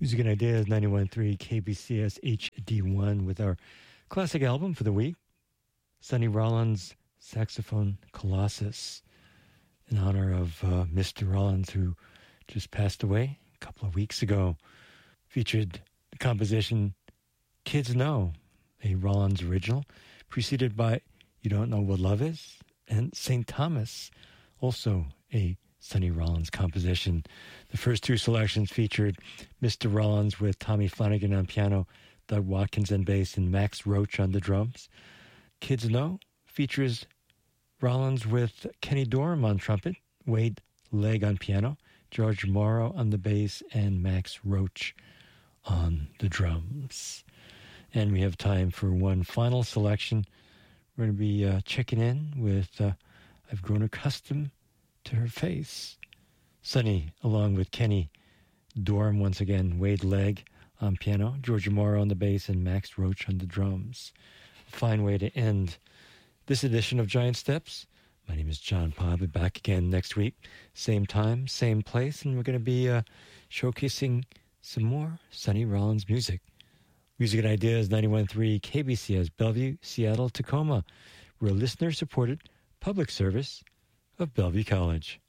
Music and Ideas 91.3 KBCS HD1 with our classic album for the week, Sonny Rollins' Saxophone Colossus, in honor of Mr. Rollins, who just passed away a couple of weeks ago. Featured the composition Kids Know, a Rollins original, preceded by You Don't Know What Love Is, and St. Thomas, also a Sonny Rollins composition. The first two selections featured Mr. Rollins with Tommy Flanagan on piano, Doug Watkins on bass, and Max Roach on the drums. Kids Know features Rollins with Kenny Dorham on trumpet, Wade Legg on piano, George Morrow on the bass, and Max Roach on the drums. And we have time for one final selection. We're going to be checking in with I've Grown Accustomed to Her Face. Sonny, along with Kenny Dorham once again, Wade Legg on piano, George Morrow on the bass, and Max Roach on the drums. A fine way to end this edition of Giant Steps. My name is John Pa. I'll be back again next week. Same time, same place, and we're going to be showcasing some more Sonny Rollins music. Music and Ideas 91.3 KBCS, Bellevue, Seattle, Tacoma. We're a listener-supported public service of Bellevue College.